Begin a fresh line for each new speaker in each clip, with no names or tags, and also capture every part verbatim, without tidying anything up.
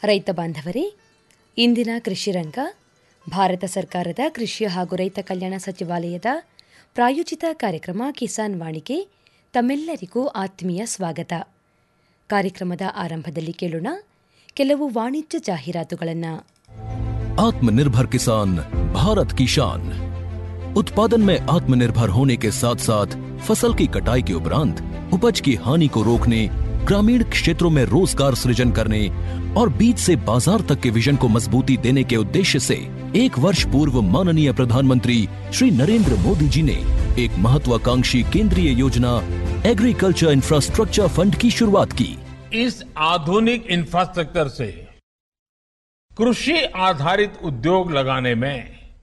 ರೈತ ಬಾಂಧವರೇ, ಇಂದಿನ ಕೃಷಿ ರಂಗ ಭಾರತ ಸರ್ಕಾರದ ಕೃಷಿ ಹಾಗೂ ರೈತ ಕಲ್ಯಾಣ ಸಚಿವಾಲಯದ ಪ್ರಾಯೋಜಿತ ಕಾರ್ಯಕ್ರಮ ಕಿಸಾನ್ ವಾಣಿಗೆ ತಮ್ಮೆಲ್ಲರಿಗೂ ಆತ್ಮೀಯ ಸ್ವಾಗತ. ಕಾರ್ಯಕ್ರಮದ ಆರಂಭದಲ್ಲಿ ಕೇಳೋಣ ಕೆಲವು ವಾಣಿಜ್ಯ ಜಾಹೀರಾತುಗಳನ್ನು.
आत्मनिर्भर किसान भारत की शान। उत्पादन में आत्मनिर्भर होने के साथ साथ फसल की कटाई के उपरांत उपज की हानि को रोकने, ग्रामीण क्षेत्रों में रोजगार सृजन करने और बीज से बाजार तक के विजन को मजबूती देने के उद्देश्य से एक वर्ष पूर्व माननीय प्रधानमंत्री श्री नरेंद्र मोदी जी ने एक महत्वाकांक्षी केंद्रीय योजना एग्रीकल्चर इंफ्रास्ट्रक्चर फंड की शुरुआत की।
इस आधुनिक इंफ्रास्ट्रक्चर से कृषि आधारित उद्योग लगाने में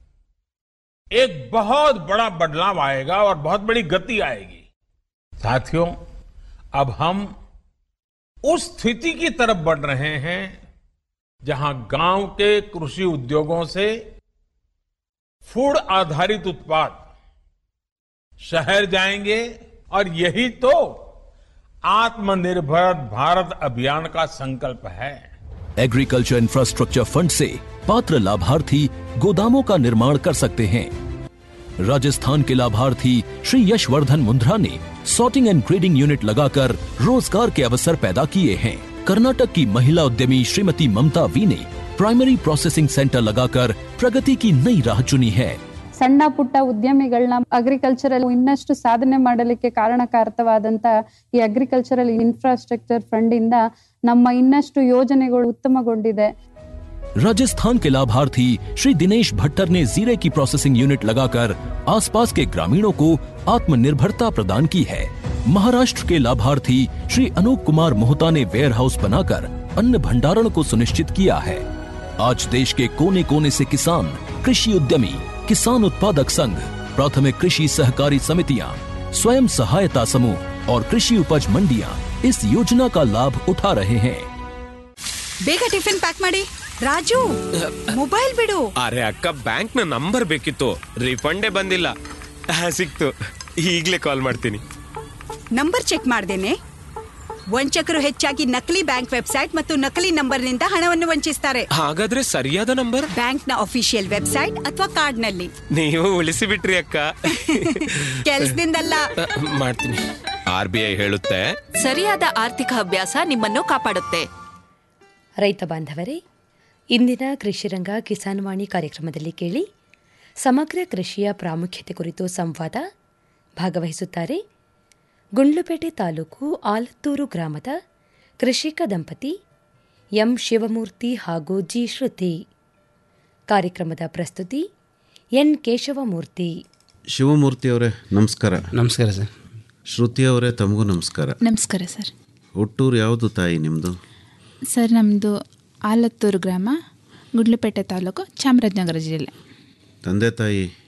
एक बहुत बड़ा बदलाव आएगा और बहुत बड़ी गति आएगी। साथियों, अब हम उस स्थिति की तरफ बढ़ रहे हैं जहां गांव के कृषि उद्योगों से फूड आधारित उत्पाद शहर जाएंगे और यही तो आत्मनिर्भर भारत अभियान का संकल्प है।
एग्रीकल्चर इंफ्रास्ट्रक्चर फंड से पात्र लाभार्थी गोदामों का निर्माण कर सकते हैं। राजस्थान के लाभार्थी श्री यशवर्धन मुंद्रा ने सॉर्टिंग एंड ग्रेडिंग यूनिट लगाकर रोजगार के अवसर पैदा किए हैं। कर्नाटक की महिला उद्यमी श्रीमती ममता वी ने प्राइमरी प्रोसेसिंग सेंटर लगाकर प्रगति की नई राह चुनी है।
ಸಣ್ಣ ಪುಟ್ಟ ಉದ್ಯಮಿಗಳನ್ನ ಅಗ್ರಿಕಲ್ಚರಲ್ ಇನ್ನಷ್ಟು ಸಾಧನೆ ಮಾಡಲಿಕ್ಕೆ ಕಾರಣಕಾರಕವಾದಂತ ಈ ಅಗ್ರಿಕಲ್ಚರಲ್ ಇನ್ಫ್ರಾಸ್ಟ್ರಕ್ಚರ್ ಫಂಡ್ ಇಂದ ನಮ್ಮ ಇನ್ನಷ್ಟು ಯೋಜನೆಗಳು ಉತ್ತಮಗೊಂಡಿದೆ.
राजस्थान के लाभार्थी श्री दिनेश भट्टर ने जीरे की प्रोसेसिंग यूनिट लगाकर आसपास के ग्रामीणों को आत्मनिर्भरता प्रदान की है। महाराष्ट्र के लाभार्थी श्री अनूप कुमार मोहता ने वेयर हाउस बनाकर अन्न भंडारण को सुनिश्चित किया है। आज देश के कोने कोने से किसान, कृषि उद्यमी, किसान उत्पादक संघ, प्राथमिक कृषि सहकारी समितियां, स्वयं सहायता समूह और कृषि उपज मंडियां इस योजना का लाभ उठा रहे हैं।
ಬೇಗ ಟಿಫಿನ್ ಪ್ಯಾಕ್ ಮಾಡಿ. ರಾಜು, ಮೊಬೈಲ್ ಬಿಡು.
ಅರೆ ಅಕ್ಕ, ಬ್ಯಾಂಕ್ ನ ನಂಬರ್ ಬೇಕಿತ್ತು, ರಿಫಂಡೇ ಬಂದಿಲ್ಲ. ಸಿಕ್ತು, ಈಗ್ಲೇ ಕಾಲ್ ಮಾಡ್ತೀನಿ.
ನಂಬರ್ ಚೆಕ್ ಮಾಡ್ದೇನೆ. ವಂಚಕರು ಹೆಚ್ಚಾಗಿ ನಕಲಿ ಬ್ಯಾಂಕ್ ವೆಬ್ಸೈಟ್ ಮತ್ತು ನಕಲಿ ನಂಬರ್ ನಿಂದ ಹಣವನ್ನು ವಂಚಿಸ್ತಾರೆ.
ಹಾಗಾದ್ರೆ ಸರಿಯಾದ ನಂಬರ್
ಬ್ಯಾಂಕ್ ನ ಅಫಿಷಿಯಲ್ ವೆಬ್ಸೈಟ್ ಅಥವಾ ಕಾರ್ಡ್ ನಲ್ಲಿ.
ನೀವು ಉಳಿಸಿ ಬಿಟ್ರಿ ಅಕ್ಕ.
ಕೆಲ್ಸದಿಂದಲ್ಲ.
ಮಾಡ್ತೀನಿ. ಆರ್ ಬಿ ಐ ಹೇಳುತ್ತೆ,
ಸರಿಯಾದ ಆರ್ಥಿಕ ಅಭ್ಯಾಸ ನಿಮ್ಮನ್ನು ಕಾಪಾಡುತ್ತೆ.
ರೈತ ಬಾಂಧವರೇ, ಇಂದಿನ ಕೃಷಿರಂಗ ಕಿಸಾನ್ ವಾಣಿ ಕಾರ್ಯಕ್ರಮದಲ್ಲಿ ಕೇಳಿ ಸಮಗ್ರ ಕೃಷಿಯ ಪ್ರಾಮುಖ್ಯತೆ ಕುರಿತು ಸಂವಾದ. ಭಾಗವಹಿಸುತ್ತಾರೆ ಗುಂಡ್ಲುಪೇಟೆ ತಾಲೂಕು ಆಲತ್ತೂರು ಗ್ರಾಮದ ಕೃಷಿಕ ದಂಪತಿ ಎಂ ಶಿವಮೂರ್ತಿ ಹಾಗೂ ಜಿ ಶ್ರುತಿ. ಕಾರ್ಯಕ್ರಮದ ಪ್ರಸ್ತುತಿ ಎನ್ ಕೇಶವಮೂರ್ತಿ.
ಶಿವಮೂರ್ತಿ ಅವರೇ ನಮಸ್ಕಾರ.
ನಮಸ್ಕಾರ ಸರ್.
ಶ್ರುತಿ ಅವರೇ ತಮಗೂ ನಮಸ್ಕಾರ.
ನಮಸ್ಕಾರ ಸರ್.
ಹುಟ್ಟೂರು ಯಾವುದು ತಾಯಿ ನಿಮ್ಮದು?
ಸರ್ ನಮ್ಮದು ಆಲತ್ತೂರು ಗ್ರಾಮ, ಗುಂಡ್ಲುಪೇಟೆ ತಾಲೂಕು, ಚಾಮರಾಜನಗರ ಜಿಲ್ಲೆ.
ತಂದೆ ತಾಯಿ